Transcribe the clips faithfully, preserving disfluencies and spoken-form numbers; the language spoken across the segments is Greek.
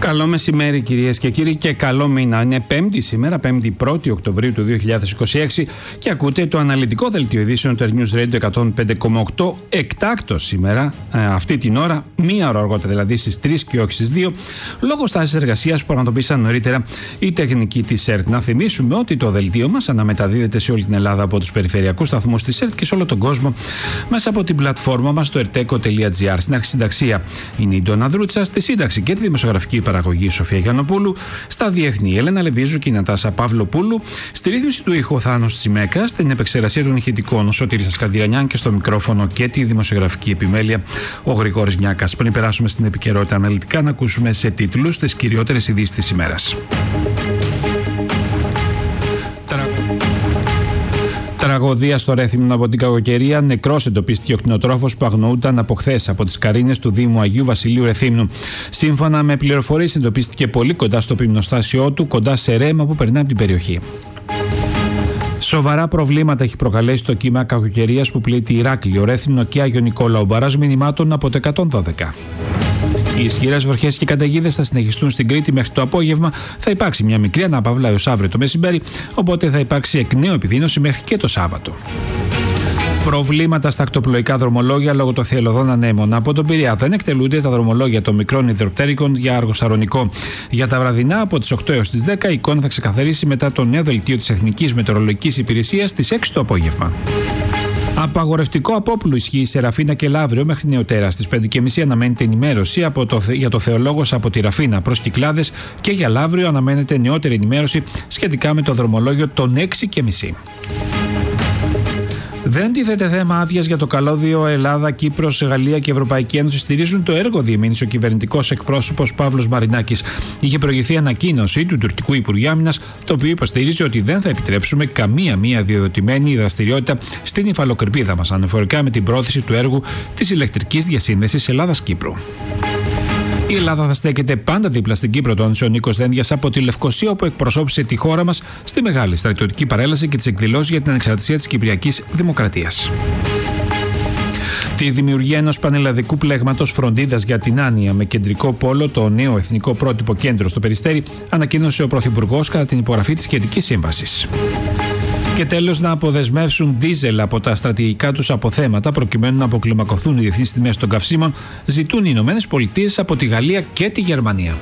Καλό μεσημέρι κυρίες και κύριοι και καλό μήνα. Είναι Πέμπτη σήμερα, Πέμπτη πρώτη Οκτωβρίου του δύο χιλιάδες είκοσι έξι και ακούτε το αναλυτικό δελτίο ειδήσεων του News Radio εκατόν πέντε κόμμα οκτώ εκτάκτος σήμερα, αυτή την ώρα, μία ώρα αργότερα δηλαδή στις τρεις και όχι στις δύο, λόγω στάσης εργασίας που ανατοπίσαν νωρίτερα η τεχνική της ΕΡΤ. Να θυμίσουμε ότι το δελτίο μας αναμεταδίδεται σε όλη την Ελλάδα από τους περιφερειακούς σταθμούς της ΕΡΤ και σε όλο τον κόσμο μέσα από την πλατφόρμα μας το ερτέκο τελεία τζι άρ. Στην αρχισυνταξία είναι η Ντόνα Δρούτσα, στη σύνταξη και τη δημοσιογραφική παραγωγή Σοφία Γιαννοπούλου, στα διεθνή η Έλενα Λεβίζου και η Νατάσα Παύλοπούλου, στη ρύθμιση του ήχου Θάνος Τσιμέκα, στην επεξεργασία των ηχητικών ο Σωτήρης Ασκαντηρανιάν και στο μικρόφωνο και τη δημοσιογραφική επιμέλεια ο Γρηγόρης Νιάκας. Πριν περάσουμε στην επικαιρότητα αναλυτικά, να ακούσουμε σε τίτλους τις κυριότερες ειδήσεις της ημέρας. Τραγωδία στο Ρέθυμνο από την κακοκαιρία. Νεκρός εντοπίστηκε ο κτηνοτρόφος που αγνοούταν από χθες από τις Καρίνες του Δήμου Αγίου Βασιλείου Ρεθύμνου. Σύμφωνα με πληροφορίες, εντοπίστηκε πολύ κοντά στο πυμνοστάσιό του, κοντά σε ρέμα που περνά από την περιοχή. Σοβαρά προβλήματα έχει προκαλέσει το κύμα κακοκαιρίας που πλήττει Ηράκλειο, Ρέθυμνο και Άγιο Νικόλαο. Μπαράζ μηνυμάτων από το εκατόν δώδεκα. Οι ισχυρές βροχές και καταιγίδες θα συνεχιστούν στην Κρήτη μέχρι το απόγευμα. Θα υπάρξει μια μικρή αναπαύλα έως αύριο το μεσημέρι, οπότε θα υπάρξει εκ νέου επιδείνωση μέχρι και το Σάββατο. Προβλήματα στα ακτοπλοϊκά δρομολόγια λόγω των θυελλωδών ανέμων. Από τον Πειραιά δεν εκτελούνται τα δρομολόγια των μικρών υδροπτέρικων για Αργοσαρονικό. Για τα βραδινά από τις οκτώ έως τις δέκα η εικόνα θα ξεκαθαρίσει μετά το νέο δελτίο της Εθνικής Μετεωρολογικής Υπηρεσίας στις έξι το απόγευμα. Απαγορευτικό απόπλου ισχύει σε Ραφίνα και Λαύριο μέχρι νεοτέρα. Στις πέντε και μισή αναμένεται ενημέρωση από το, για το Θεολόγος από τη Ραφίνα προς Κυκλάδες και για Λαύριο αναμένεται νεότερη ενημέρωση σχετικά με το δρομολόγιο των έξι και μισή. Δεν τίθεται θέμα άδειας για το καλώδιο. Ελλάδα, Κύπρος, Γαλλία και Ευρωπαϊκή Ένωση στηρίζουν το έργο, διεμήνυσε ο κυβερνητικός εκπρόσωπος Παύλος Μαρινάκης. Είχε προηγηθεί ανακοίνωση του τουρκικού Υπουργείου Άμυνας, το οποίο υποστηρίζει ότι δεν θα επιτρέψουμε καμία μία διαδοτημένη δραστηριότητα στην υφαλοκρηπίδα μας, αναφορικά με την πρόθεση του έργου της ηλεκτρικής διασύνδεσης Ελλάδας-Κύπρου. Η Ελλάδα θα στέκεται πάντα δίπλα στην Κύπρο, τόνισε ο Νίκος Δένδιας από τη Λευκοσία, όπου εκπροσώπησε τη χώρα μας στη μεγάλη στρατιωτική παρέλαση και τις εκδηλώσεις για την ανεξαρτησία της Κυπριακής Δημοκρατίας. Τη δημιουργία ενός πανελλαδικού πλέγματος φροντίδας για την άνοια με κεντρικό πόλο το νέο εθνικό πρότυπο κέντρο στο Περιστέρι ανακοίνωσε ο Πρωθυπουργός κατά την υπογραφή της σχετικής σύμβασης. Και τέλος, να αποδεσμεύσουν ντίζελ από τα στρατηγικά τους αποθέματα προκειμένου να αποκλιμακωθούν οι διεθνείς τιμές των καυσίμων, ζητούν οι Ηνωμένες Πολιτείες από τη Γαλλία και τη Γερμανία.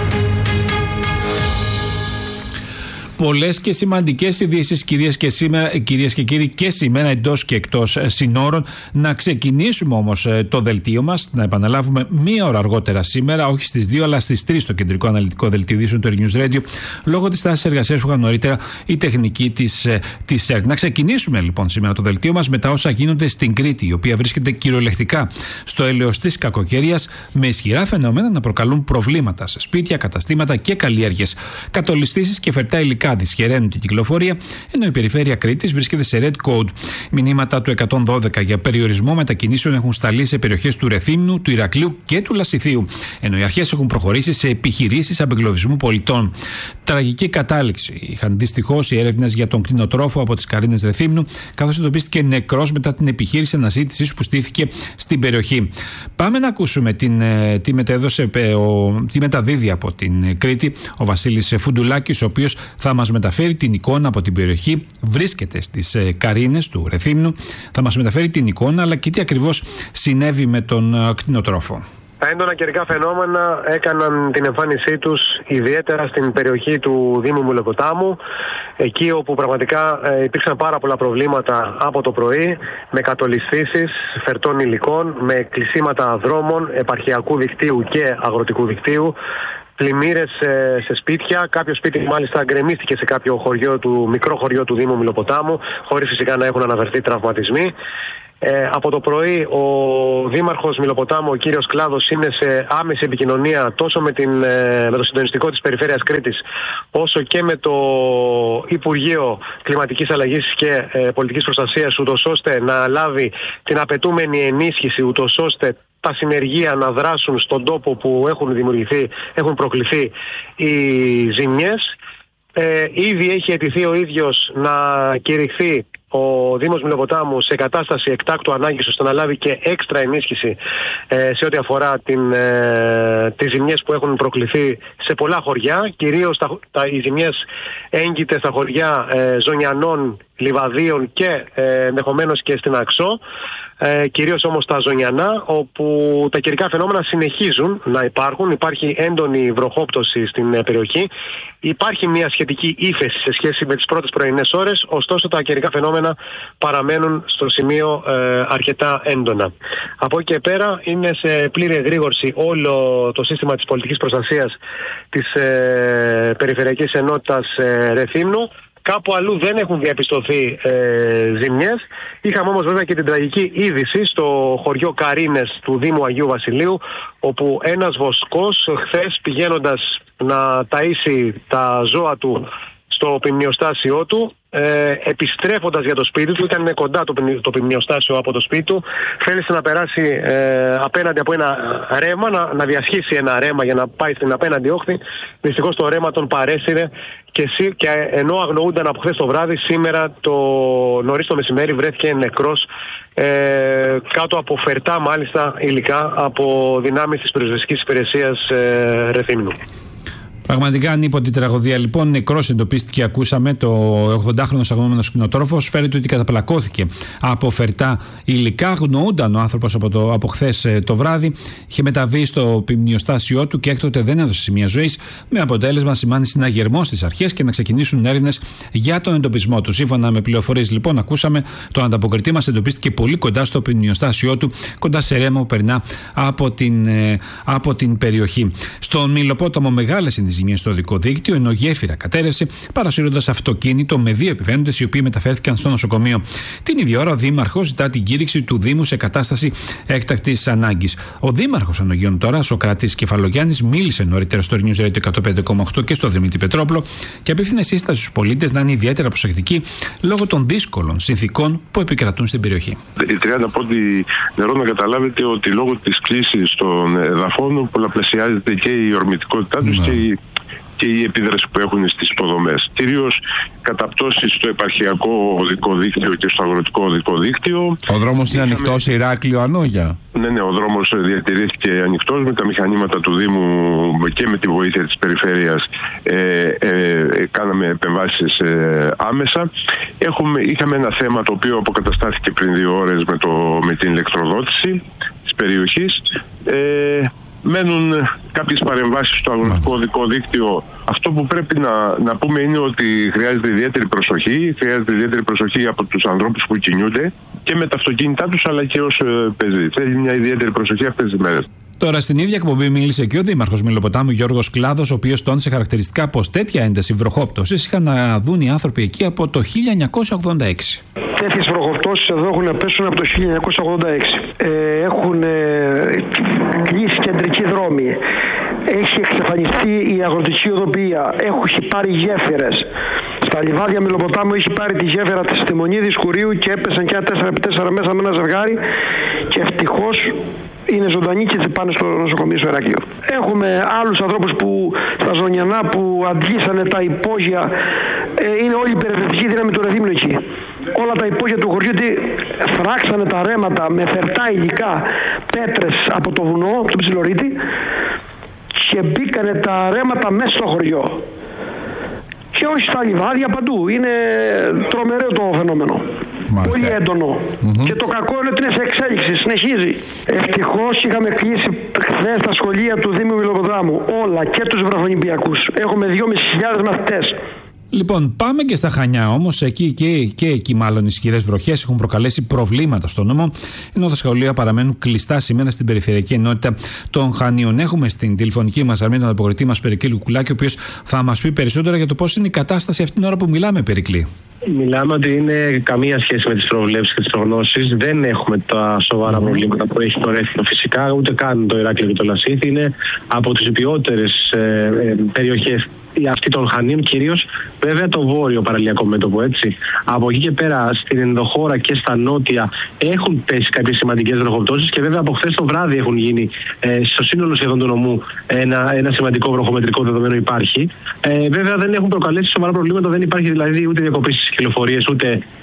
Πολλές και σημαντικές ειδήσεις, κυρίες και, σήμερα, κυρίες και κύριοι, και σήμερα εντός και εκτός συνόρων. Να ξεκινήσουμε όμως το δελτίο μας, να επαναλάβουμε μία ώρα αργότερα σήμερα, όχι στις δύο αλλά στις τρεις το κεντρικό αναλυτικό δελτίο ειδήσεων του News Radio, λόγω της τάσης εργασίας που είχαν νωρίτερα η τεχνική της, της ΕΡΤ. Να ξεκινήσουμε λοιπόν σήμερα το δελτίο μας με τα όσα γίνονται στην Κρήτη, η οποία βρίσκεται κυριολεκτικά στο έλεος της κακοκαιρίας, με ισχυρά φαινόμενα να προκαλούν προβλήματα σε σπίτια, καταστήματα και καλλιέργειες. Κατολιστήσεις και φερτά υλικά δυσχεραίνουν την κυκλοφορία, ενώ η περιφέρεια Κρήτης βρίσκεται σε red code. Μηνύματα του εκατόν δώδεκα για περιορισμό μετακινήσεων έχουν σταλεί σε περιοχές του Ρεθύμνου, του Ηρακλείου και του Λασιθίου, ενώ οι αρχές έχουν προχωρήσει σε επιχειρήσεις απεγκλωβισμού πολιτών. Τραγική κατάληξη είχαν δυστυχώς οι έρευνες για τον κτηνοτρόφο από τις Καρίνες Ρεθύμνου, καθώς εντοπίστηκε νεκρός μετά την επιχείρηση αναζήτησης που στήθηκε στην περιοχή. Πάμε να ακούσουμε την, τι, μετέδωσε, ο, τι μεταδίδει από την Κρήτη ο Βασίλης Φουντουλάκης, ο οποίος θα μας μεταφέρει την εικόνα από την περιοχή. Βρίσκεται στις Καρίνες του Ρεθύμνου. Θα μας μεταφέρει την εικόνα αλλά και τι ακριβώς συνέβη με τον κτηνοτρόφο. Τα έντονα καιρικά φαινόμενα έκαναν την εμφάνισή τους ιδιαίτερα στην περιοχή του Δήμου Μουλοποτάμου, εκεί όπου πραγματικά υπήρξαν πάρα πολλά προβλήματα από το πρωί, με κατολισθήσεις φερτών υλικών, με κλεισίματα δρόμων, επαρχιακού δικτύου και αγροτικού δικτύου, πλημμύρες σε, σε σπίτια. Κάποιο σπίτι μάλιστα γκρεμίστηκε σε κάποιο χωριό του, μικρό χωριό του Δήμου Μυλοποτάμου, χωρίς φυσικά να έχουν αναβερθεί τραυματισμοί. Ε, από το πρωί ο Δήμαρχος Μυλοποτάμου, ο κύριος Κλάδος, είναι σε άμεση επικοινωνία τόσο με, την, με το συντονιστικό της Περιφέρειας Κρήτης, όσο και με το Υπουργείο Κλιματικής Αλλαγής και ε, Πολιτικής Προστασίας, ούτως ώστε να λάβει την απαιτούμενη ενίσχυση, ούτως ώστε τα συνεργεία να δράσουν στον τόπο που έχουν δημιουργηθεί, έχουν προκληθεί οι ζημιές. Ε, ήδη έχει αιτηθεί ο ίδιος να κηρυχθεί ο Δήμος Μυλοποτάμου σε κατάσταση εκτάκτου ανάγκης, ώστε να λάβει και έξτρα ενίσχυση ε, σε ό,τι αφορά την, ε, ε, τις ζημιές που έχουν προκληθεί σε πολλά χωριά, κυρίως τα, τα, οι ζημιές έγκυτες στα χωριά ε, Ζωνιανών, Λιβαδίων και ε, ενδεχομένως και στην Αξό, ε, κυρίως όμως τα Ζωνιανά, όπου τα καιρικά φαινόμενα συνεχίζουν να υπάρχουν. Υπάρχει έντονη βροχόπτωση στην ε, περιοχή. Υπάρχει μια σχετική ύφεση σε σχέση με τις πρώτες πρωινές ώρες, ωστόσο τα καιρικά φαινόμενα παραμένουν στο σημείο ε, αρκετά έντονα. Από εκεί και πέρα είναι σε πλήρη εγρήγορση όλο το σύστημα της πολιτικής προστασίας της ε, Περιφερειακής Ενότητας ε, Ρεθύμνου. Κάπου αλλού δεν έχουν διαπιστωθεί ε, ζημιές. Είχαμε όμως βέβαια και την τραγική είδηση στο χωριό Καρίνες του Δήμου Αγίου Βασιλείου, όπου ένας βοσκός χθες πηγαίνοντας να ταΐσει τα ζώα του στο ποιμνιοστάσιό του, ε, επιστρέφοντας για το σπίτι του, ήταν κοντά το, το ποιμνιοστάσιο από το σπίτι του, θέλησε να περάσει ε, απέναντι από ένα ρέμα, να, να διασχίσει ένα ρέμα για να πάει στην απέναντι όχθη. Δυστυχώς το ρέμα τον παρέσυρε και, και ενώ αγνοούνταν από χθες το βράδυ, σήμερα το νωρίς το μεσημέρι βρέθηκε νεκρός ε, κάτω από φερτά μάλιστα υλικά από δυνάμεις της πυροσβεστικής υπηρεσίας ε, Ρεθύμνου. Πραγματικά ανίποτη τραγωδία. Λοιπόν, νεκρός εντοπίστηκε, ακούσαμε, το ογδοντάχρονος αγνοούμενος κτηνοτρόφος. Φέρεται ότι καταπλακώθηκε από φερτά υλικά. Αγνοούνταν ο άνθρωπος από, το, από χθες το βράδυ. Είχε μεταβεί στο ποιμνιοστάσιό του και έκτοτε δεν έδωσε σημεία ζωής, με αποτέλεσμα να σημάνει συναγερμό στις αρχές και να ξεκινήσουν έρευνες για τον εντοπισμό του. Σύμφωνα με πληροφορίες, λοιπόν, ακούσαμε, τον ανταποκριτή μας εντοπίστηκε πολύ κοντά στο ποιμνιοστάσιό του, κοντά σε ρέμα που περνά από την, ε, από την περιοχή. Στον Μηλοπόταμο, μεγάλες είναι στο οδικό δίκτυο, ενώ γέφυρα κατέρευσε, παρασύροντας αυτοκίνητο με δύο επιβαίνοντες, οι οποίοι μεταφέρθηκαν στο νοσοκομείο. Την ίδια ώρα, ο Δήμαρχος ζητά την κήρυξη του Δήμου σε κατάσταση έκτακτης ανάγκης. Ο Δήμαρχος Ανογείων τώρα, Σοκράτης Κεφαλογιάννης, μίλησε νωρίτερα στο News Radio εκατόν πέντε κόμμα οκτώ και στο Δημήτρη Πετρόπουλο και απίφθινε σύσταση στους πολίτες να είναι ιδιαίτερα προσεκτικοί λόγω των δύσκολων συνθηκών που επικρατούν στην περιοχή. Η τριάντα πόντι νερό, να καταλάβετε ότι λόγω της κλίσης των εδαφών πολλαπλασιάζεται και η ορμητικότητά τους, ναι, και η και η επίδραση που έχουν στις υποδομές. Κυρίως καταπτώσεις στο επαρχιακό οδικό δίκτυο και στο αγροτικό οδικό δίκτυο. Ο δρόμος είναι ανοιχτός σε Ηράκλειο Ανόγια. Ναι, ναι, ο δρόμος διατηρήθηκε ανοιχτός με τα μηχανήματα του Δήμου και με τη βοήθεια της Περιφέρειας. Ε, ε, κάναμε επεμβάσεις ε, άμεσα. Έχουμε, είχαμε ένα θέμα το οποίο αποκαταστάθηκε πριν δύο ώρες με, το, με την ηλεκτροδότηση της περιοχής. Ε, Μένουν κάποιες παρεμβάσεις στο αγροτικό οδικό δίκτυο. Αυτό που πρέπει να, να πούμε είναι ότι χρειάζεται ιδιαίτερη προσοχή. Χρειάζεται ιδιαίτερη προσοχή από τους ανθρώπους που κινούνται και με τα αυτοκίνητά τους, αλλά και ως πεζοί. Θέλει μια ιδιαίτερη προσοχή αυτές τις μέρες. Τώρα, στην ίδια εκπομπή μίλησε και ο Δήμαρχος Μηλοποτάμου Γιώργος Κλάδος, ο οποίος τόνισε χαρακτηριστικά πως τέτοια ένταση βροχόπτωσης είχαν να δουν οι άνθρωποι εκεί από το χίλια εννιακόσια ογδόντα έξι. Τέτοιες βροχοπτώσεις εδώ έχουν πέσουν από το χίλια εννιακόσια ογδόντα έξι. Ε, έχουν ε, κλείσει κεντρικοί δρόμοι. Έχει εξαφανιστεί η αγροτική οδοποιία. Έχουν πάρει γέφυρες. Στα λιβάδια Μηλοποτάμου έχει πάρει τη γέφυρα της Τιμονίδης Κουρίου και έπεσαν και ένα τέσσερα επί τέσσερα μέσα με ένα ζευγάρι. Και ευτυχώς είναι ζωντανοί και πάνε στο νοσοκομείο στο Ηράκλειο. Έχουμε άλλους ανθρώπους που στα Ζωνιανά που αντλήσανε τα υπόγεια. Ε, είναι όλη η περιφερειακή δύναμη του Ρεθύμνου εκεί. Όλα τα υπόγεια του χωριού φράξανε τα ρέματα με φερτά υλικά, πέτρες από το βουνό, από τον Ψιλορίτη, και μπήκανε τα ρέματα μέσα στο χωριό. Και όχι στα λιβάδια, παντού. Είναι τρομερό το φαινόμενο. Μάλιστα. Πολύ έντονο. Mm-hmm. Και το κακό είναι ότι είναι σε εξέλιξη, συνεχίζει. Ευτυχώς είχαμε κλείσει χθες τα σχολεία του Δήμου Μηλοποτάμου. Όλα, και τους βραχονιπιακούς. Έχουμε δυόμισι χιλιάδες μαθητές. Λοιπόν, πάμε και στα Χανιά όμως. Εκεί και, και εκεί, μάλλον, ισχυρές βροχές έχουν προκαλέσει προβλήματα στον νόμο, ενώ τα σχολεία παραμένουν κλειστά σήμερα στην Περιφερειακή Ενότητα των Χανίων. Έχουμε στην τηλεφωνική μας γραμμή τον ανταποκριτή μας Περικλή Λουκουλάκη, ο οποίος θα μας πει περισσότερα για το πώς είναι η κατάσταση αυτήν την ώρα που μιλάμε, Περικλή. Μιλάμε ότι είναι καμία σχέση με τις προβλέψεις και τις προγνώσεις. Δεν έχουμε τα σοβαρά mm. προβλήματα που έχει το Ρέθυμνο φυσικά, ούτε καν το Ηράκλειο και το Λασίθι. Είναι από τις ποιότερες ε, ε, περιοχές αυτή των Χανίων, κυρίως βέβαια το βόρειο παραλιακό μέτωπο, έτσι. Από εκεί και πέρα στην ενδοχώρα και στα νότια έχουν πέσει κάποιες σημαντικές βροχοπτώσεις και βέβαια από χθες το βράδυ έχουν γίνει ε, στο σύνολο σχεδόν του νομού ένα, ένα σημαντικό βροχομετρικό δεδομένο υπάρχει. Ε, βέβαια δεν έχουν προκαλέσει σοβαρά προβλήματα, δεν υπάρχει δηλαδή ούτε διακοπή στις κυκλοφορίες ούτε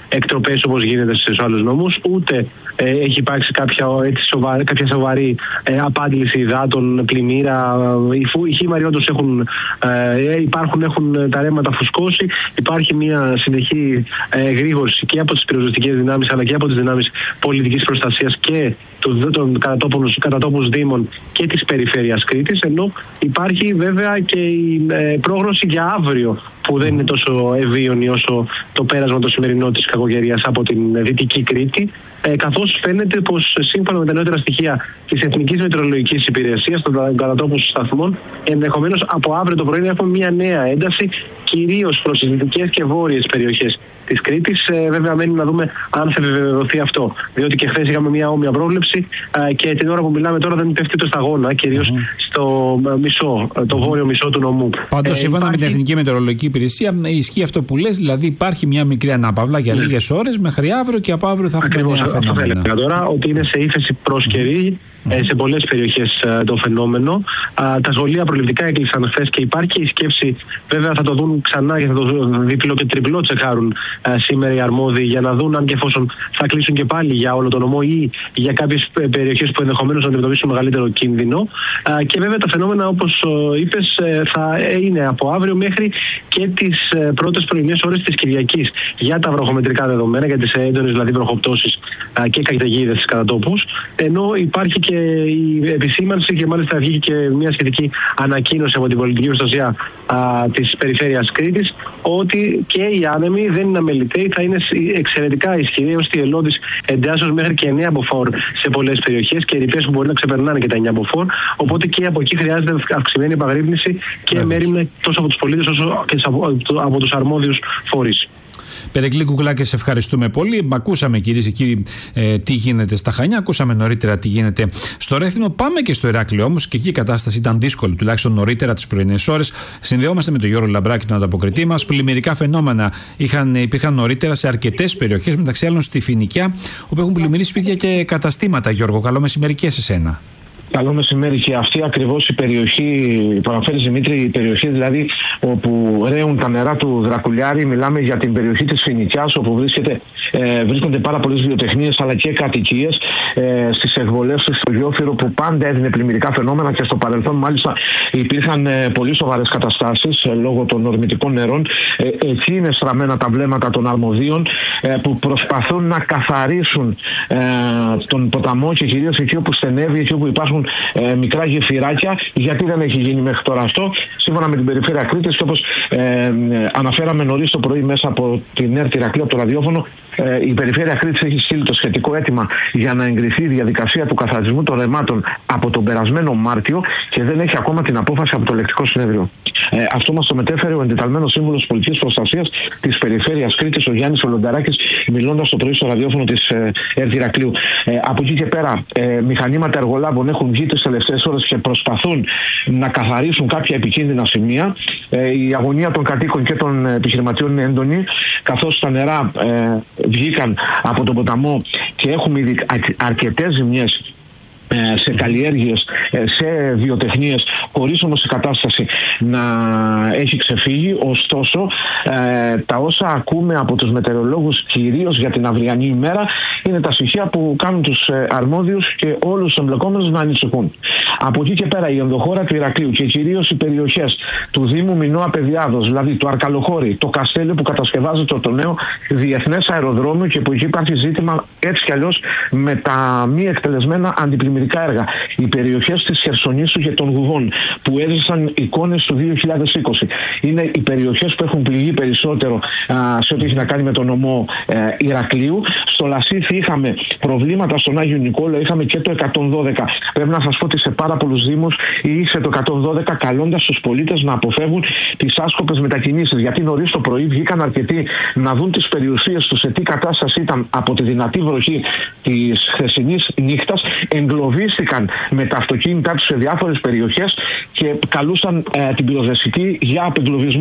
εκτροπές όπως γίνεται στους άλλους νόμους, ούτε ε, έχει υπάρξει κάποια, έτσι, σοβαρή, κάποια σοβαρή ε, απάντηση υδάτων, πλημμύρα. Οι χήμαροι όντως έχουν, ε, υπάρχουν, έχουν τα ρέματα φουσκώσει. Υπάρχει μια συνεχή ε, γρήγορση και από τις πυροσβεστικές δυνάμεις αλλά και από τις δυνάμεις πολιτικής προστασίας και των κατατόπους δήμων και της περιφέρειας Κρήτης, ενώ υπάρχει βέβαια και η ε, πρόγνωση για αύριο που δεν είναι τόσο ευίωνη όσο το πέρασμα το σημερινό της κακοκαιρίας από την Δυτική Κρήτη, ε, καθώς φαίνεται πως σύμφωνα με τα νεότερα στοιχεία της Εθνικής Μετεωρολογικής Υπηρεσίας των κατατόπους σταθμών, ενδεχομένως από αύριο το πρωί να έχουμε μια νέα ένταση, κυρίως προς τις δυτικές και βόρειες περιοχές της Κρήτης. Ε, βέβαια, μένει να δούμε αν θα επιβεβαιωθεί αυτό. Διότι και χθες είχαμε μια όμοια πρόβλεψη ε, και την ώρα που μιλάμε τώρα δεν πέφτει το σταγόνα, κυρίως mm-hmm. στο μισό, το βόρειο μισό του νομού. Πάντως, ε, σύμφωνα υπάρχει... με την Εθνική Μετεωρολογική Υπηρεσία, ισχύει αυτό που λες, δηλαδή υπάρχει μια μικρή ανάπαυλα για mm. λίγες ώρες μέχρι αύριο και από αύριο θα έχουμε νέα φαινόμενα. Αυτό θα έλεγα τώρα, ότι είναι σε ύφεση προς καιρή. Mm. σε πολλές περιοχές το φαινόμενο. Τα σχολεία προληπτικά έκλεισαν χθες και υπάρχει η σκέψη, βέβαια θα το δουν ξανά και θα το διπλό και τριπλό τσεκάρουν σήμερα οι αρμόδιοι για να δουν αν και εφόσον θα κλείσουν και πάλι για όλο τον νομό ή για κάποιες περιοχές που ενδεχομένως να αντιμετωπίσουν μεγαλύτερο κίνδυνο. Και βέβαια τα φαινόμενα, όπως είπες, θα είναι από αύριο μέχρι και τις πρώτες πρωινές ώρες της Κυριακής για τα βροχομετρικά δεδομένα, για τις έντονες δηλαδή βροχοπτώσεις και καταιγίδες στις κατατόπους, ενώ υπάρχει και η επισήμανση και μάλιστα βγήκε και μια σχετική ανακοίνωση από την πολιτική προστασία της περιφέρειας Κρήτης ότι και οι άνεμοι δεν είναι αμεληταίοι, θα είναι εξαιρετικά ισχυροί έως τη ελώδης εντάσσεως μέχρι και εννέα μποφόρ σε πολλές περιοχές και ρηπές που μπορεί να ξεπερνάνε και τα εννέα μποφόρ, οπότε και από εκεί χρειάζεται αυξημένη επαγρύπνηση και μέριμνα τόσο από τους πολίτες όσο και από τους αρμόδιους φορείς. Περικλή Κουκλάκη, σε ευχαριστούμε πολύ. Ακούσαμε, κυρίες και κύριοι, ε, τι γίνεται στα Χανιά. Ακούσαμε νωρίτερα τι γίνεται στο Ρέθυμνο. Πάμε και στο Ηράκλειο όμως, και εκεί η κατάσταση ήταν δύσκολη, τουλάχιστον νωρίτερα τις πρωινές ώρες. Συνδεόμαστε με τον Γιώργο Λαμπράκη, τον ανταποκριτή μας. Πλημμυρικά φαινόμενα είχαν, υπήρχαν νωρίτερα σε αρκετές περιοχές, μεταξύ άλλων στη Φοινικιά, όπου έχουν πλημμυρίσει σπίτια και καταστήματα. Γιώργο, καλό μεσημέρι και σε σένα. Καλό μεσημέρι. Και αυτή ακριβώς η περιοχή που αναφέρει, Δημήτρη, η περιοχή δηλαδή όπου ρέουν τα νερά του Δρακουλιάρη, μιλάμε για την περιοχή της Φοινικιάς, όπου βρίσκεται, ε, βρίσκονται πάρα πολλές βιοτεχνίες αλλά και κατοικίες, ε, στις εκβολές στο Γιόφυρο, που πάντα έδινε πλημμυρικά φαινόμενα και στο παρελθόν μάλιστα υπήρχαν ε, πολύ σοβαρές καταστάσεις ε, λόγω των ορμητικών νερών. Ε, εκεί είναι στραμμένα τα βλέμματα των αρμοδίων ε, που προσπαθούν να καθαρίσουν ε, τον ποταμό και κυρίως εκεί όπου στενεύει, εκεί όπου υπάρχουν Ε, μικρά γεφυράκια. Γιατί δεν έχει γίνει μέχρι τώρα αυτό? Σύμφωνα με την περιφέρεια Κρήτης, και όπως ε, ε, αναφέραμε νωρίς το πρωί μέσα από την ΕΡΤ Ηρακλείου, από το ραδιόφωνο, ε, η περιφέρεια Κρήτης έχει στείλει το σχετικό αίτημα για να εγκριθεί η διαδικασία του καθαρισμού των ρεμάτων από τον περασμένο Μάρτιο και δεν έχει ακόμα την απόφαση από το Ελεκτικό Συνέδριο. Ε, αυτό μας το μετέφερε ο εντεταλμένος σύμβουλος πολιτικής προστασίας της περιφέρειας Κρήτης, ο Γιάννης Ολονταράκης, μιλώντας το πρωί στο ραδιόφωνο της ε, ΕΡΤ Ηρακλείου. Ε, από εκεί και πέρα, ε, μηχανήματα εργολάβων έχουν βγει τις τελευταίες ώρες και προσπαθούν να καθαρίσουν κάποια επικίνδυνα σημεία. Ε, η αγωνία των κατοίκων και των επιχειρηματιών είναι έντονη, καθώς τα νερά ε, βγήκαν από τον ποταμό και έχουμε ήδη αρκετές ζημιές σε καλλιέργειες, σε βιοτεχνίες, χωρίς όμως η κατάσταση να έχει ξεφύγει. Ωστόσο, τα όσα ακούμε από τους μετεωρολόγους, κυρίως για την αυριανή ημέρα, είναι τα στοιχεία που κάνουν τους αρμόδιους και όλους τους εμπλεκόμενους να ανησυχούν. Από εκεί και πέρα, η ενδοχώρα του Ηρακλείου και κυρίως οι περιοχές του Δήμου Μινώα Παιδιάδος, δηλαδή το Αρκαλοχώρι, το Καστέλιο που κατασκευάζεται το νέο διεθνές αεροδρόμιο και που εκεί υπάρχει ζήτημα έτσι κι αλλιώς με τα μη εκτελεσμένα αντιπλημμυρικά έργα. Οι περιοχές της Χερσονήσου και των Γουδών που έζησαν εικόνες του δύο χιλιάδες είκοσι είναι οι περιοχές που έχουν πληγεί περισσότερο α, σε ό,τι έχει να κάνει με τον νομό ε, Ηρακλείου. Στο Λασίθι είχαμε προβλήματα, στον Άγιο Νικόλαο είχαμε και το εκατόν δώδεκα. Πρέπει να σας πω ότι σε πάρα πολλούς δήμους είχε το εκατόν δώδεκα, καλώντας τους πολίτες να αποφεύγουν τις άσκοπες μετακινήσεις. Γιατί νωρίς το πρωί βγήκαν αρκετοί να δουν τις περιουσίες τους σε τι κατάσταση ήταν από τη δυνατή βροχή της χθεσινής νύχτας. Εγκλωβίστηκαν με τα αυτοκίνητά τους σε διάφορες περιοχές και καλούσαν ε, την πυροσβεστική για απεγκλωβισμούς.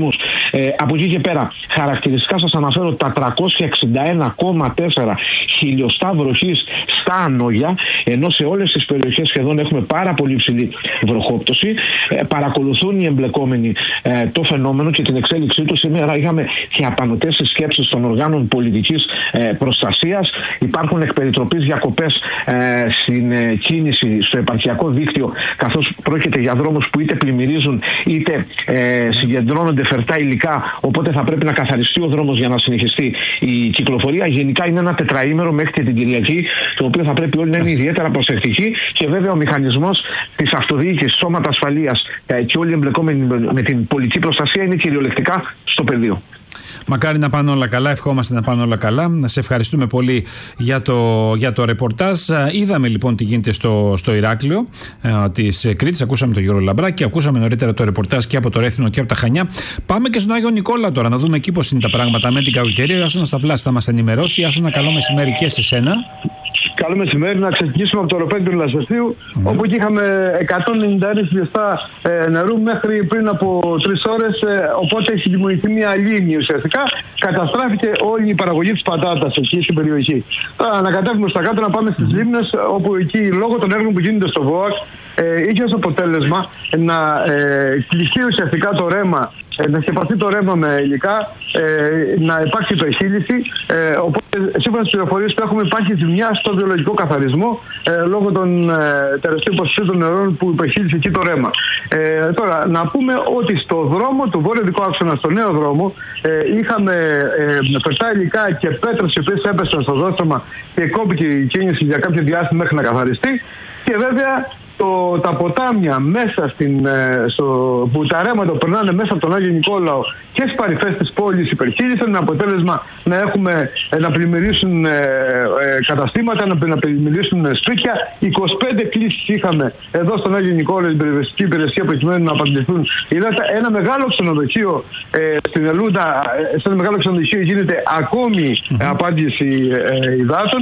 Ε, από εκεί και πέρα, χαρακτηριστικά σας αναφέρω τα τριακόσια εξήντα ένα κόμμα τέσσερα χιλιοστά βροχής στα Ανόγια, ενώ σε όλες τις περιοχές σχεδόν έχουμε πάρα πολύ ψηλή βροχόπτωση. Ε, παρακολουθούν οι εμπλεκόμενοι ε, το φαινόμενο και την εξέλιξή του. Σήμερα είχαμε και απανωτές σκέψεις των οργάνων πολιτικής ε, προστασίας. Υπάρχουν εκ περιτροπής διακοπές ε, στην ε, κίνηση στο επαρχιακό δίκτυο, καθώς πρόκειται για δρόμους που είτε πλημμυρίζουν είτε ε, συγκεντρώνονται φερτά υλικά, οπότε θα πρέπει να καθαριστεί ο δρόμος για να συνεχιστεί η κυκλοφορία. Γενικά είναι ένα τετραήμερο μέχρι και την Κυριακή, το οποίο θα πρέπει όλοι να είναι ιδιαίτερα προσεκτικοί, και βέβαια ο μηχανισμός της αυτοδιοίκησης, σώματα ασφαλείας ε, και όλοι οι εμπλεκόμενοι με την πολιτική προστασία είναι κυριολεκτικά στο πεδίο. Μακάρι να πάνε όλα καλά, ευχόμαστε να πάνε όλα καλά. Να σε ευχαριστούμε πολύ για το, για το ρεπορτάζ. Είδαμε λοιπόν τι γίνεται στο, στο Ηράκλειο ε, της Κρήτης. Ακούσαμε τον Γιώργο Λαμπράκη, ακούσαμε νωρίτερα το ρεπορτάζ και από το Ρέθινο και από τα Χανιά. Πάμε και στον Άγιο Νικόλαο τώρα, να δούμε εκεί πώς είναι τα πράγματα με την κακοκαιρία. Άσονα Σταυλάς θα μας ενημερώσει. Άσονα, καλό μεσημέρι και σε σένα. Καλό μεσημέρι. Να ξεκινήσουμε από το ροπέδι του Λασσαστείου, mm. όπου εκεί είχαμε εκατόν ενενήντα ένα χιλιοστά ε, νερού μέχρι πριν από τρεις ώρες. Ε, οπότε έχει δημιουργηθεί μια λίμνη ουσιαστικά. Καταστράφηκε όλη η παραγωγή της πατάτας εκεί στην περιοχή. Τώρα να κατέβουμε στα κάτω, να πάμε στις λίμνες, όπου εκεί λόγω των έργων που γίνονται στο ΒΟΑΚ ε, είχε ως αποτέλεσμα να ε, κλειστεί ουσιαστικά το ρέμα, ε, να σκεπαστεί το ρέμα με υλικά, ε, να υπάρξει υπερχείληση. Ε, οπότε, σύμφωνα στις πληροφορίες που έχουμε, υπάρχει ζημιά στο βιολογικό καθαρισμό ε, λόγω των ε, τεραστίων ποσοστών νερών που υπερχείλησε εκεί το ρέμα. Ε, τώρα, να πούμε ότι στο δρόμο του βόρειο-δυτικού άξονα, στο νέο δρόμο, ε, είχαμε ε, φερτά υλικά και πέτρες οι οποίες έπεσαν στο δόστρωμα και κόπηκε η κίνηση για κάποιο διάστημα μέχρι να καθαριστεί. Και βέβαια το, τα ποτάμια μέσα στην, στο, που τα ρέματα περνάνε μέσα από τον Άγιο Νικόλαο και στις παρυφές της πόλης υπερχείλησαν, με αποτέλεσμα να έχουμε να πλημμυρίσουν ε, ε, καταστήματα, να, να πλημμυρίσουν σπίτια. είκοσι πέντε κλήσεις είχαμε εδώ στον Άγιο Νικόλαο, την περιβαλλοντική υπηρεσία, προκειμένου να απαντηθούν. Ένα μεγάλο ξενοδοχείο ε, στην Ελούντα, σε ένα μεγάλο ξενοδοχείο γίνεται ακόμη mm-hmm. απάντηση ε, υδάτων.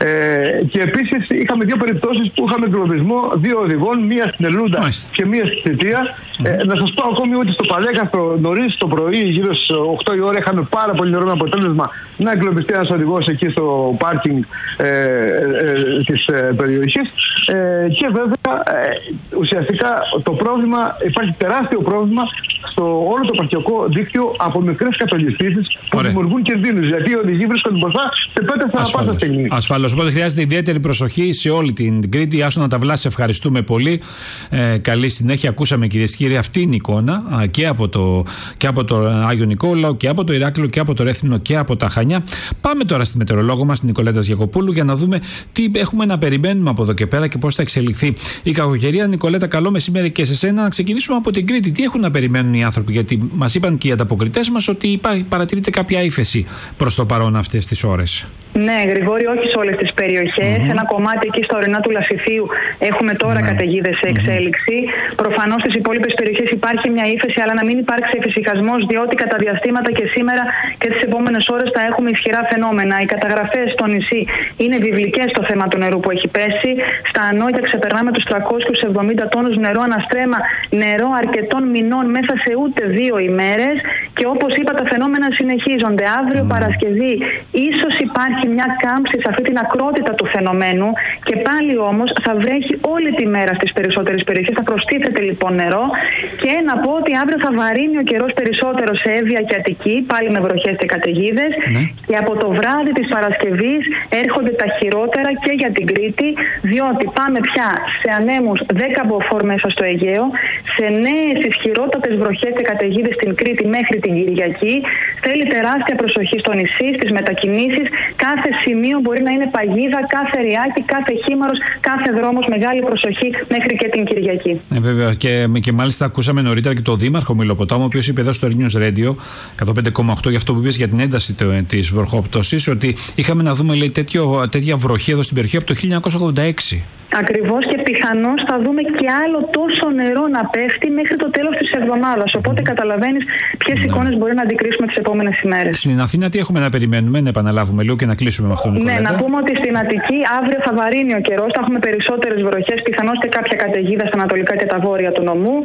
Ε, και επίσης είχαμε δύο περιπτώσεις που είχαμε εγκλωβισμό δύο οδηγών, μία στην Ελούντα Μάλιστα. και μία στη Θητεία. Mm. Ε, να σας πω ακόμη ότι στο Παλέκαστρο νωρίς το πρωί, γύρω στις οκτώ η ώρα, είχαμε πάρα πολύ νερό, με αποτέλεσμα να εγκλωβιστεί ένας οδηγός εκεί στο πάρκινγκ ε, ε, ε, της ε, περιοχής. Ε, και βέβαια ε, ουσιαστικά το πρόβλημα, υπάρχει τεράστιο πρόβλημα στο όλο το επαρχιακό δίκτυο από μικρές κατολιστήσεις που δημιουργούν κινδύνους. Γιατί οι οδηγοί βρίσκονται μπροστά σε πέτρες ανά πάσα στιγμή. Ασφαλώς. Οπότε χρειάζεται ιδιαίτερη προσοχή σε όλη την Κρήτη. Άσονα Ταυλά, σε ευχαριστούμε πολύ. Ε, καλή συνέχεια. Ακούσαμε, κυρίες και κύριοι, αυτή είναι η εικόνα α, και, από το, και από το Άγιο Νικόλαο και από το Ηράκλειο και από το Ρέθινο και από τα Χανιά. Πάμε τώρα στη μετεωρολόγο μας, την Νικολέτα Γιακοπούλου, για να δούμε τι έχουμε να περιμένουμε από εδώ και πέρα και πώς θα εξελιχθεί η κακοκαιρία. Νικολέτα, καλό μεσημέρι και σε σένα. Να ξεκινήσουμε από την Κρήτη. Τι έχουν να περιμένουν οι άνθρωποι, γιατί μας είπαν και οι ανταποκριτές μας ότι υπάρχει, παρατηρείται κάποια ύφεση προς το παρόν αυτές τις ώρες. Ναι, Γρηγόρη, όχι σε όλες τις περιοχές. Mm-hmm. Ένα κομμάτι εκεί στο ορεινά του Λασιθίου έχουμε τώρα mm-hmm. καταιγίδες σε εξέλιξη. Mm-hmm. Προφανώς στις υπόλοιπες περιοχές υπάρχει μια ύφεση, αλλά να μην υπάρξει εφησυχασμός, διότι κατά διαστήματα και σήμερα και τις επόμενες ώρες θα έχουμε ισχυρά φαινόμενα. Οι καταγραφές στο νησί είναι βιβλικές στο θέμα του νερού που έχει πέσει. Στα Ανόγια ξεπερνάμε τους τριακόσιους εβδομήντα τόνους νερό αναστρέμα, νερό αρκετών μηνών μέσα σε ούτε δύο ημέρες. Και όπως είπα, τα φαινόμενα συνεχίζονται. Αύριο mm-hmm. Παρασκευή ίσως υπάρχει μια κάμψη σε αυτή την ακρότητα του φαινομένου, και πάλι όμως θα βρέχει όλη τη μέρα στις περισσότερες περιοχές. Θα προστίθεται λοιπόν νερό, και να πω ότι αύριο θα βαρύνει ο καιρός περισσότερο σε Εύβοια και Αττική, πάλι με βροχές και καταιγίδες. Ναι. Και από το βράδυ της Παρασκευής έρχονται τα χειρότερα και για την Κρήτη, διότι πάμε πια σε ανέμους δέκα μποφόρ μέσα στο Αιγαίο, σε νέες ισχυρότατες βροχές και καταιγίδες στην Κρήτη μέχρι την Κυριακή. Θέλει τεράστια προσοχή στο νησί, στις μετακινήσεις. Κάθε σημείο μπορεί να είναι παγίδα, κάθε ριάκι, κάθε χήμαρος, κάθε δρόμος. Μεγάλη προσοχή μέχρι και την Κυριακή. Ε, βέβαια. Και, και μάλιστα ακούσαμε νωρίτερα και το Δήμαρχο Μηλοποτάμου, ο οποίος είπε εδώ στο News Radio εκατόν πέντε κόμμα οκτώ για αυτό που είπες για την ένταση της βροχόπτωσης, ότι είχαμε να δούμε, λέει, τέτοιο, τέτοια βροχή εδώ στην περιοχή από το χίλια εννιακόσια ογδόντα έξι. Ακριβώς, και πιθανώς θα δούμε και άλλο τόσο νερό να πέφτει μέχρι το τέλος της εβδομάδας. Οπότε καταλαβαίνεις ποιες ναι. εικόνες μπορεί να αντικρίσουμε τις επόμενες ημέρες. Στην Αθήνα τι έχουμε να περιμένουμε, να επαναλάβουμε λίγο και να κλείσουμε με αυτό, Νικολέτα. Ναι, να πούμε ότι στην Αττική αύριο θα βαρύνει ο καιρός, θα έχουμε περισσότερες βροχές, πιθανώς και κάποια καταιγίδα στα ανατολικά και τα βόρεια του νομού.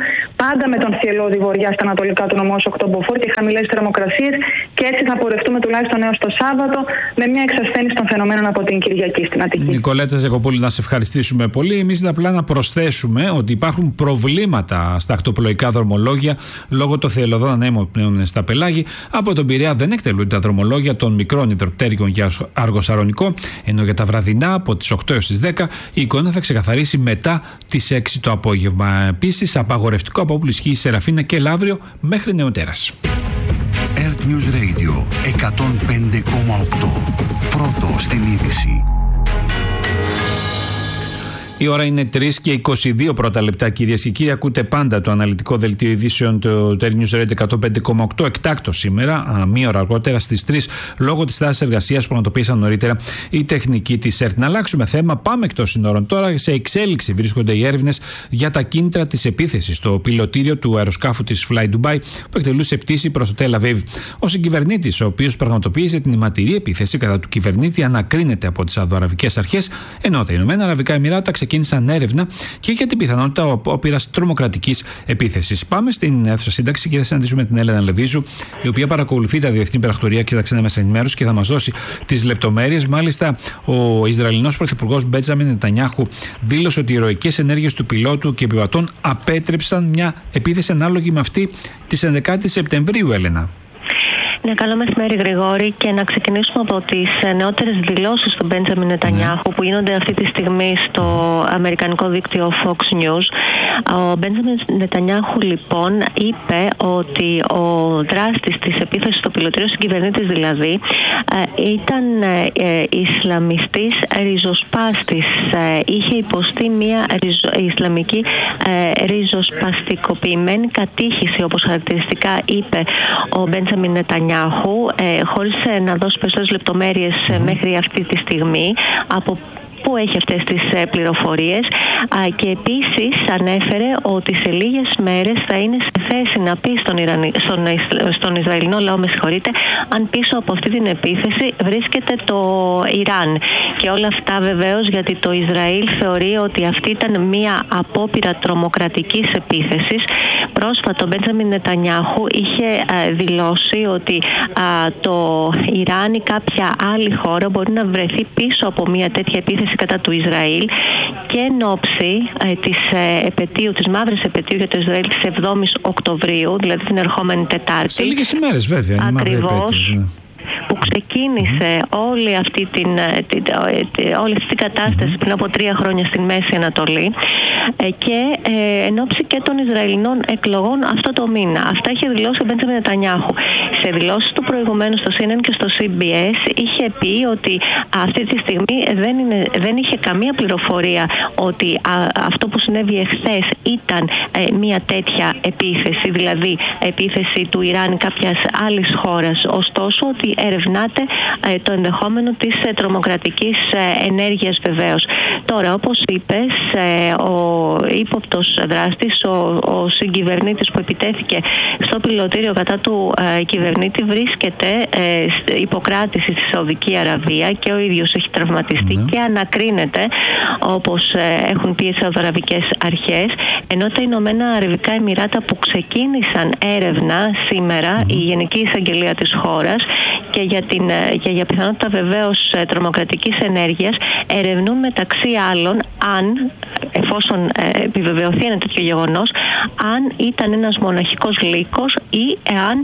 πάντα με τον θυελλώδη βορειά στα ανατολικά του νομού οκτώ μποφόρ και χαμηλές θερμοκρασίες, και έτσι θα πορευτούμε τουλάχιστον έως το Σάββατο με μια εξασθένιση των φαινομένων από την Κυριακή στην Αττική. Νικολέτα Ζεκοπούλου, να σε ευχαριστήσουμε πολύ. Εμείς απλά να προσθέσουμε ότι υπάρχουν προβλήματα στα ακτοπλοϊκά δρομολόγια λόγω των θυελλωδών ανέμων πλέον στα πελάγη. Από τον Πειραιά δεν εκτελούνται τα δρομολόγια των μικρών υδροπτέρυγων για Αργοσαρονικό, ενώ για τα βραδινά από τις οκτώ έως τις δέκα η εικόνα θα ξεκαθαρίσει μετά τις έξι το απόγευμα. Επίσης, απαγορευτικό από όπου ισχύει η Σεραφίνα και Λαύριο μέχρι νεοτέρας. Earth News Radio εκατόν πέντε κόμμα οκτώ. Πρώτο στην είδηση. Η ώρα είναι τρεις και είκοσι δύο πρώτα λεπτά, κυρίες και κύριοι. Ακούτε πάντα το αναλυτικό δελτίο ειδήσεων του Earth News Radio εκατόν πέντε κόμμα οκτώ. Εκτάκτο σήμερα, μία ώρα αργότερα στις τρεις, λόγω της τάσης εργασίας που πραγματοποίησαν νωρίτερα οι τεχνικοί της ΕΡΤ. Να αλλάξουμε θέμα, πάμε εκτός συνόρων τώρα. Σε εξέλιξη βρίσκονται οι έρευνες για τα κίνητρα της επίθεσης στο πιλωτήριο του αεροσκάφου της Fly Dubai που εκτελούσε πτήση προς το Τελ Αβίβ. Ο συγκυβερνήτης, ο οποίος πραγματοποίησε την αιματηρή επίθεση κατά του κυβερνήτη, ανακρίνεται από τις Σαουδοαραβικές αρχές, ενώ τα Ηνωμένα Αραβικά Εμιράτα ξεκίνησαν έρευνα και για την πιθανότητα απόπειρας τρομοκρατικής επίθεσης. Πάμε στην αίθουσα σύνταξη και θα συναντήσουμε την Έλενα Λεβίζου, η οποία παρακολουθεί τα διεθνή πρακτορία και τα ξένα μέσα ενημέρωση και θα μας δώσει τις λεπτομέρειες. Μάλιστα, ο Ισραηλινός Πρωθυπουργός Μπέντζαμιν Νετανιάχου δήλωσε ότι οι ηρωικές ενέργειες του πιλότου και επιβατών απέτρεψαν μια επίθεση ανάλογη με αυτή της ενδεκάτης Σεπτεμβρίου, Έλενα. Ναι, καλό μεσημέρι, Γρηγόρη, και να ξεκινήσουμε από τις νεότερες δηλώσεις του Μπέντζαμιν Νετανιάχου που γίνονται αυτή τη στιγμή στο αμερικανικό δίκτυο Fox News. Ο Μπέντζαμιν Νετανιάχου λοιπόν είπε ότι ο δράστης της επίθεσης στο πιλωτήριο, συγκυβερνήτης δηλαδή, ήταν Ισλαμιστής ριζοσπάστης. Είχε υποστεί μια Ισλαμική ριζοσπαστικοποιημένη κατήχηση, όπως χαρακτηριστικά είπε ο Μπέντζαμιν Νετανιάχου. Ε, χωρίς να δώσει περισσότερες λεπτομέρειες mm-hmm. μέχρι αυτή τη στιγμή από που έχει αυτές τις πληροφορίες, και επίσης ανέφερε ότι σε λίγες μέρες θα είναι σε θέση να πει στον, Ιρανι... στον... στον Ισραηλινό λαό, με συγχωρείτε, αν πίσω από αυτή την επίθεση βρίσκεται το Ιράν. Και όλα αυτά βεβαίως γιατί το Ισραήλ θεωρεί ότι αυτή ήταν μια απόπειρα τρομοκρατικής επίθεσης. Πρόσφατα ο Μπέντζαμιν Νετανιάχου είχε δηλώσει ότι το Ιράν ή κάποια άλλη χώρα μπορεί να βρεθεί πίσω από μια τέτοια επίθεση κατά του Ισραήλ, και εν ώψη ε, της ε, επετείου, της μαύρης επετείου για το Ισραήλ της εβδόμης Οκτωβρίου, δηλαδή την ερχόμενη Τετάρτη. Σε λίγες ημέρες βέβαια. Ακριβώς. Είναι που ξεκίνησε mm-hmm. όλη αυτή την, την, την, όλη αυτή την κατάσταση mm-hmm. πριν από τρία χρόνια στην Μέση Ανατολή, και ε, εν ώψη και των Ισραηλινών εκλογών αυτό το μήνα. Αυτά είχε δηλώσει ο Μπέντζαμιν Νετανιάχου. Σε δηλώσεις του προηγουμένου στο σι εν εν και στο σι μπι ες είχε πει ότι αυτή τη στιγμή δεν, είναι, δεν είχε καμία πληροφορία ότι α, αυτό που συνέβη εχθές ήταν ε, μια τέτοια επίθεση, δηλαδή επίθεση του Ιράν ή κάποιας άλλης χώρας. Ωστόσο ότι ερευνάται ε, το ενδεχόμενο της ε, τρομοκρατικής ε, ενέργειας βεβαίως. Τώρα, όπως είπες, ε, ο ύποπτος δράστης, ο, ο συγκυβερνήτης που επιτέθηκε στο πιλωτήριο κατά του ε, κυβερνήτη βρίσκεται ε, υποκράτηση στη Σαουδική Αραβία και ο ίδιος έχει τραυματιστεί mm. και ανακρίνεται, όπως ε, έχουν πει οι Σαουδαραβικές αρχές, ενώ τα Ηνωμένα Αραβικά Εμιράτα που ξεκίνησαν έρευνα σήμερα, mm. η Γενική Εισαγγελία της χώρας, και για, την, και για πιθανότητα βεβαίως τρομοκρατικής ενέργειας, ερευνούν μεταξύ άλλων αν, εφόσον ε, επιβεβαιωθεί ένα τέτοιο γεγονός, αν ήταν ένας μοναχικός λύκος ή εάν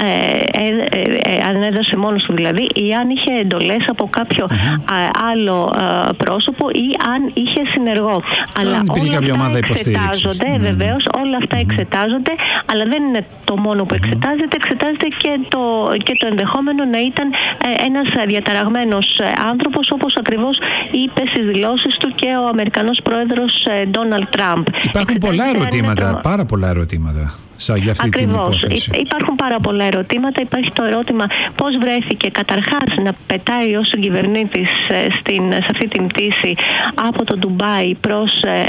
ε, ε, ε, αν έδωσε μόνος του δηλαδή, ή αν είχε εντολές από κάποιο mm-hmm. α, άλλο α, πρόσωπο ή αν είχε συνεργό. Αλλά όλα αυτά εξετάζονται, mm-hmm. βεβαίως όλα αυτά mm-hmm. εξετάζονται, αλλά δεν είναι το μόνο που εξετάζεται, εξετάζεται και το, και το ενδεχόμενο να ήταν ε, ένας διαταραγμένος άνθρωπος, όπως ακριβώς είπε στις δηλώσεις του και ο Αμερικανός πρόεδρος Ντόναλντ Τραμπ. Υπάρχουν πολλά ερωτήματα, το... πάρα πολλά ερωτήματα. Για αυτή Ακριβώς. Την υπόθεση. Υπάρχουν πάρα πολλά ερωτήματα. Υπάρχει το ερώτημα πώς βρέθηκε καταρχάς να πετάει ως συγκυβερνήτης στην, σε αυτή την πτήση από το Ντουμπάι προς,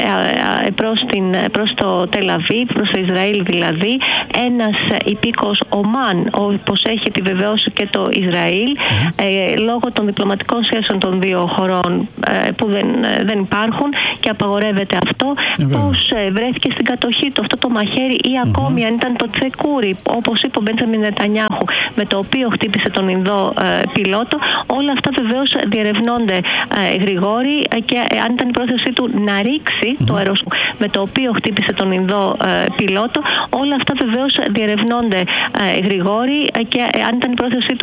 προς, την, προς το Τελ Αβίβ, προς το Ισραήλ δηλαδή, ένας υπήκος Ομάν, όπως έχει επιβεβαιώσει και το Ισραήλ, ε, λόγω των διπλωματικών σχέσεων των δύο χωρών ε, που δεν, ε, δεν υπάρχουν και απαγορεύεται αυτό. Πώς ε, βρέθηκε στην κατοχή του αυτό το μαχαίρι ή ακόμη mm-hmm. αν ήταν το τσεκούρι, όπως είπε ο Μπέντζαμιν Νετανιάχου, με το οποίο χτύπησε τον Ινδό ε, πιλότο. Όλα αυτά βεβαίως διερευνώνται ε, γρηγόρη και ε, αν ήταν η πρόθεσή του να ρίξει mm-hmm. το αεροσκ... με το οποίο χτύπησε τον Ινδό ε, πιλότο, όλα αυτά βεβαίως διερευνώνται ε, γρηγόρη και ε, αν ήταν η πρόθεσή του